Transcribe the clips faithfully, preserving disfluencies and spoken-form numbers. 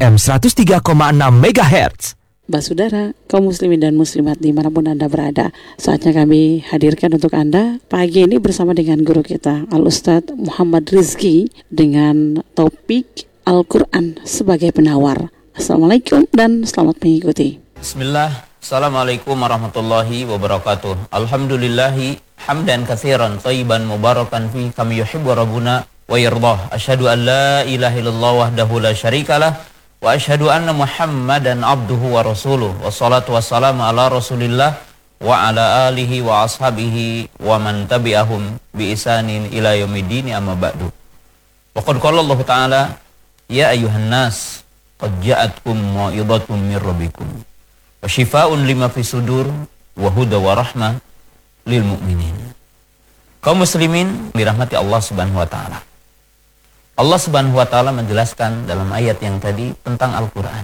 M seratus tiga koma enam megahertz. Mbak Saudara, kaum muslimin dan muslimat dimanapun Anda berada, saatnya kami hadirkan untuk Anda pagi ini bersama dengan guru kita Al-Ustadz Muhammad Rizki dengan topik Al-Quran sebagai penawar. Assalamualaikum dan selamat mengikuti. Bismillah, Assalamualaikum warahmatullahi wabarakatuh. Alhamdulillahi hamdan katsiran thayyiban mubarakan fi kama yuhibbu rabbuna wa yardah. Asyhadu an la ilaha illallah wahdahu la syarikalah wa asyhadu anna Muhammadan abduhu wa rasuluh. Wassalatu wassalamu ala Rasulillah wa ala alihi wa ashabihi wa man tabi'ahum bi ihsanin ila yaumiddin, amma ba'du. Wa qad qala Allah Ta'ala, ya ayyuhan nas qad ja'atkum mau'izatun mir rabbikum wa shifaa'un lima fi sudur wa huda wa rahmah lil mu'minin. Kaum muslimin dirahmati Allah Subhanahu wa taala. Allah Subhanahu wa taala menjelaskan dalam ayat yang tadi tentang Al-Qur'an.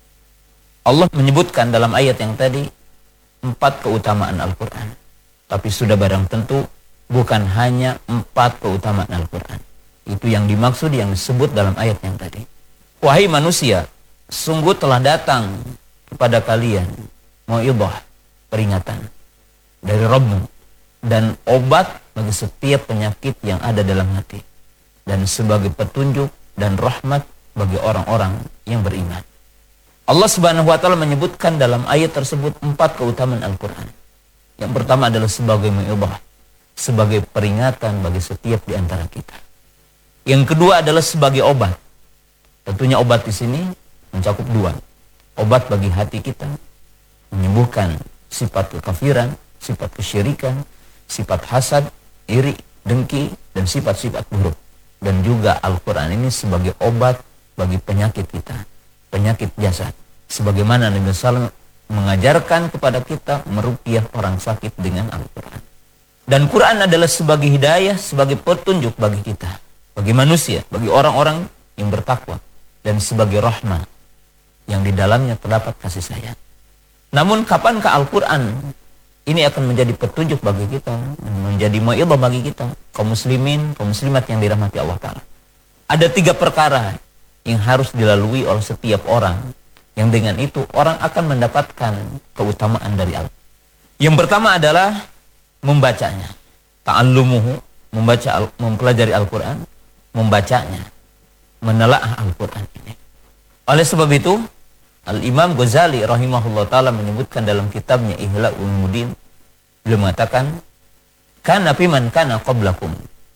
Allah menyebutkan dalam ayat yang tadi empat keutamaan Al-Qur'an. Tapi sudah barang tentu bukan hanya empat keutamaan Al-Qur'an. Itu yang dimaksud yang disebut dalam ayat yang tadi. Wahai manusia, sungguh telah datang kepada kalian mau'izah, peringatan dari Rabbmu, dan obat bagi setiap penyakit yang ada dalam hati, dan sebagai petunjuk dan rahmat bagi orang-orang yang beriman. Allah Subhanahu wa taala menyebutkan dalam ayat tersebut empat keutamaan Al-Qur'an. Yang pertama adalah sebagai mau'izah, sebagai peringatan bagi setiap di antara kita. Yang kedua adalah sebagai obat. Tentunya obat di sini mencakup dua. Obat bagi hati kita, menyembuhkan sifat kekafiran, sifat kesyirikan, sifat hasad, iri, dengki, dan sifat-sifat buruk. Dan juga Al-Quran ini sebagai obat bagi penyakit kita, penyakit jasad. Sebagaimana Nabi sallallahu alaihi wasallam mengajarkan kepada kita meruqyah orang sakit dengan Al-Quran. Dan Quran adalah sebagai hidayah, sebagai petunjuk bagi kita, bagi manusia, bagi orang-orang yang bertakwa, dan sebagai rahmah yang di dalamnya terdapat kasih sayang. Namun kapankah Al-Quran ini akan menjadi petunjuk bagi kita, menjadi mau'izah bagi kita, kaum muslimin, kaum muslimat yang dirahmati Allah Ta'ala? Ada tiga perkara yang harus dilalui oleh setiap orang, yang dengan itu orang akan mendapatkan keutamaan dari Al-Quran. Yang pertama adalah membacanya, ta'allumuhu, membaca, mempelajari Al-Quran, membacanya, menelaah Al-Quran ini. Oleh sebab itu, Al-Imam Ghazali rahimahullah ta'ala menyebutkan dalam kitabnya Ihya Ulumuddin, beliau mengatakan, kana fiman kana qablakum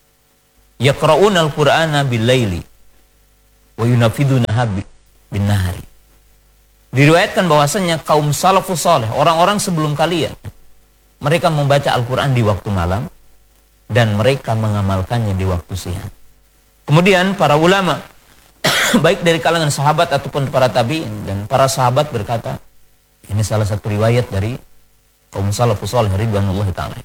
yaqra'una al-Qur'ana bil-laili wa yunafidunaha bin-nahari. Diriwayatkan bahwasanya kaum salafus saleh, orang-orang sebelum kalian, mereka membaca Al-Quran di waktu malam dan mereka mengamalkannya di waktu siang. Kemudian para ulama baik dari kalangan sahabat ataupun para tabi'in dan para sahabat berkata, ini salah satu riwayat dari kaum salafus salih ridwanullahi ta'ala.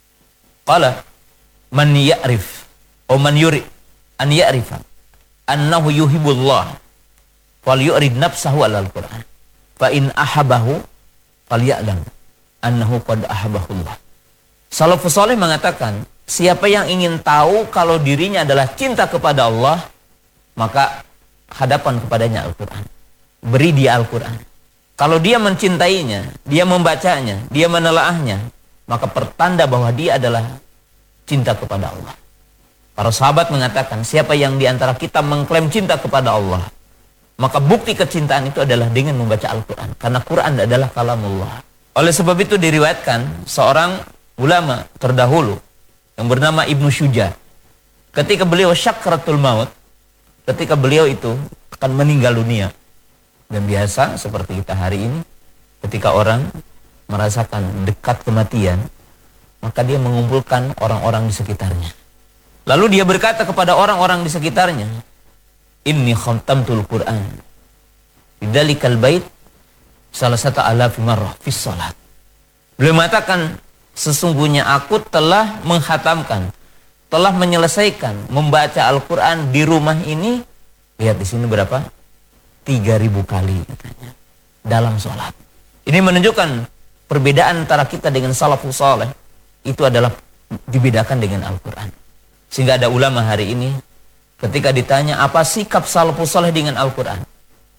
Qala man ya'rif o man yuri an ya'rifa annahu yuhibbullah wal yu'rid nafsahu alal Qur'an fa in ahabahu fal ya'lam annahu qad ahabahullah. Salafus salih mengatakan, siapa yang ingin tahu kalau dirinya adalah cinta kepada Allah, maka hadapan kepadanya Al-Quran, beri dia Al-Quran. Kalau dia mencintainya, dia membacanya, dia menelaahnya, maka pertanda bahwa dia adalah cinta kepada Allah. Para sahabat mengatakan, siapa yang diantara kita mengklaim cinta kepada Allah, maka bukti kecintaan itu adalah dengan membaca Al-Quran, karena Quran adalah kalamullah. Oleh sebab itu diriwayatkan seorang ulama terdahulu yang bernama Ibnu Syuja, ketika beliau syakratul maut, ketika beliau itu akan meninggal dunia. Dan biasa seperti kita hari ini, ketika orang merasakan dekat kematian, maka dia mengumpulkan orang-orang di sekitarnya. Lalu dia berkata kepada orang-orang di sekitarnya, inni khatamtul Qur'an bidzalikal bait salah satu alafi marrah fis salat. Beliau mengatakan, sesungguhnya aku telah menghatamkan, telah menyelesaikan membaca Al-Quran di rumah ini, lihat di sini berapa? tiga ribu kali katanya, dalam sholat. Ini menunjukkan perbedaan antara kita dengan salafus saleh, itu adalah dibedakan dengan Al-Quran. Sehingga ada ulama hari ini, ketika ditanya apa sikap salafus saleh dengan Al-Quran,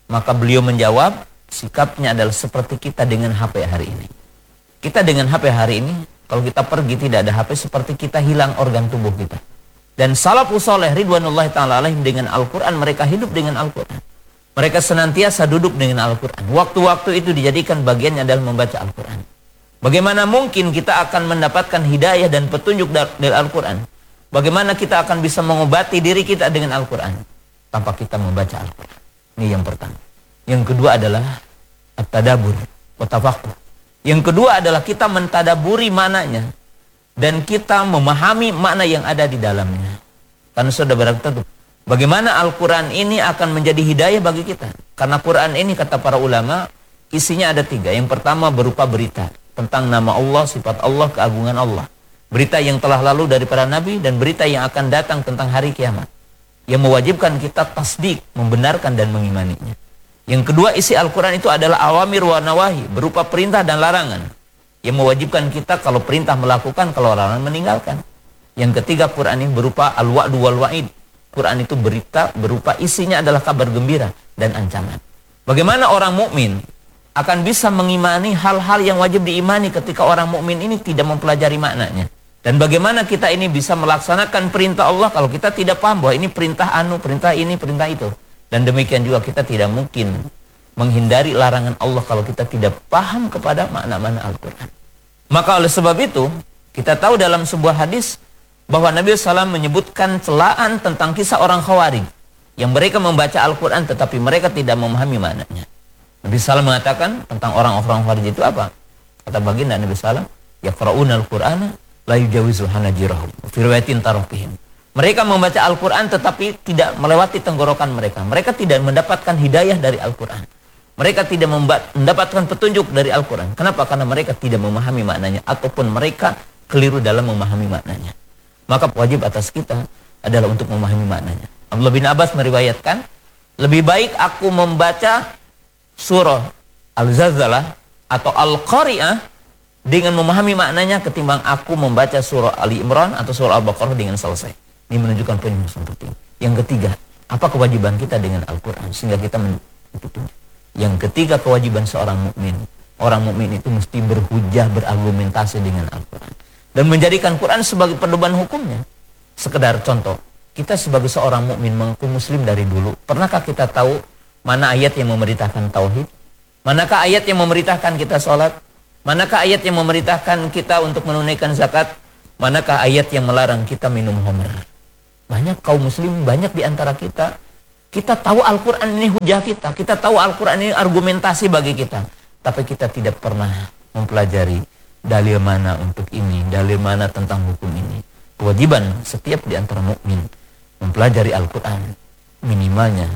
Maka beliau menjawab, sikapnya adalah seperti kita dengan H P hari ini. Kita dengan H P hari ini, kalau kita pergi tidak ada H P, seperti kita hilang organ tubuh kita. Dan salafus saleh ridwanullahi ta'ala alaihim dengan Al-Quran, mereka hidup dengan Al-Quran. Mereka senantiasa duduk dengan Al-Quran. Waktu-waktu itu dijadikan bagiannya adalah membaca Al-Quran. Bagaimana mungkin kita akan mendapatkan hidayah dan petunjuk dari Al-Quran? Bagaimana kita akan bisa mengobati diri kita dengan Al-Quran? Tanpa kita membaca Al-Quran. Ini yang pertama. Yang kedua adalah at-tadabbur wa tafakkur. Yang kedua adalah kita mentadaburi maknanya dan kita memahami makna yang ada di dalamnya. Karena sudah barang tentu bagaimana Al-Quran ini akan menjadi hidayah bagi kita. Karena Quran ini kata para ulama isinya ada tiga. Yang pertama berupa berita tentang nama Allah, sifat Allah, keagungan Allah. Berita yang telah lalu dari para nabi dan berita yang akan datang tentang hari kiamat. Yang mewajibkan kita tasdik, membenarkan dan mengimaninya. Yang kedua, isi Al-Quran itu adalah awamir wa nawahi, berupa perintah dan larangan. Yang mewajibkan kita kalau perintah melakukan, kalau larangan meninggalkan. Yang ketiga, Quran ini berupa al-wa'du wal wa'id. Quran itu berita, berupa isinya adalah kabar gembira dan ancaman. Bagaimana orang mukmin akan bisa mengimani hal-hal yang wajib diimani ketika orang mukmin ini tidak mempelajari maknanya. Dan bagaimana kita ini bisa melaksanakan perintah Allah kalau kita tidak paham bahwa ini perintah anu, perintah ini, perintah itu. Dan demikian juga kita tidak mungkin menghindari larangan Allah kalau kita tidak paham kepada makna-makna Al-Quran. Maka oleh sebab itu, kita tahu dalam sebuah hadis bahwa Nabi shallallahu alaihi wasallam menyebutkan celaan tentang kisah orang Khawarij yang mereka membaca Al-Quran tetapi mereka tidak memahami maknanya. Nabi shallallahu alaihi wasallam mengatakan tentang orang-orang Khawarij itu apa? Kata baginda Nabi shallallahu alaihi wasallam, yaqra'una al-Qur'ana la yujawizu hanajirahum fi riwayatin tarafihim. Mereka membaca Al-Quran tetapi tidak melewati tenggorokan mereka. Mereka tidak mendapatkan hidayah dari Al-Quran. Mereka tidak mendapatkan petunjuk dari Al-Quran. Kenapa? Karena mereka tidak memahami maknanya ataupun mereka keliru dalam memahami maknanya. Maka wajib atas kita adalah untuk memahami maknanya. Abdullah bin Abbas meriwayatkan, lebih baik aku membaca surah Al-Zalzalah atau Al-Qari'ah dengan memahami maknanya ketimbang aku membaca surah Ali Imran atau surah Al-Baqarah dengan selesai. Ini menunjukkan poin yang sangat penting. Yang ketiga, apa kewajiban kita dengan Al-Quran sehingga kita mengikuti. Yang ketiga, kewajiban seorang mukmin. Orang mukmin itu mesti berhujah, berargumentasi dengan Al-Quran dan menjadikan Quran sebagai pedoman hukumnya. Sekedar contoh, kita sebagai seorang mukmin mengaku muslim dari dulu, pernahkah kita tahu mana ayat yang memerintahkan tauhid? Manakah ayat yang memerintahkan kita sholat? Manakah ayat yang memerintahkan kita untuk menunaikan zakat? Manakah ayat yang melarang kita minum khamr? Banyak kaum muslim, banyak di antara kita, kita tahu Al-Quran ini hujah kita, kita tahu Al-Quran ini argumentasi bagi kita, tapi kita tidak pernah mempelajari dalil mana untuk ini, dalil mana tentang hukum ini. Kewajiban setiap di antara mukmin mempelajari Al-Quran, minimalnya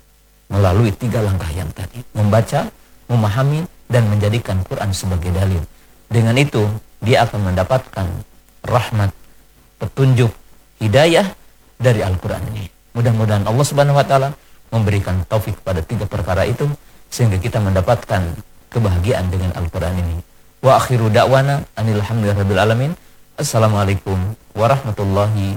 melalui tiga langkah yang tadi, membaca, memahami, dan menjadikan Quran sebagai dalil. Dengan itu, dia akan mendapatkan rahmat, petunjuk, hidayah dari Al-Quran ini. Mudah-mudahan Allah Subhanahu wa taala memberikan taufik pada tiga perkara itu sehingga kita mendapatkan kebahagiaan dengan Al-Quran ini. Wa akhiru da'wana anil hamdulillahirabbil alamin. Assalamualaikum warahmatullahi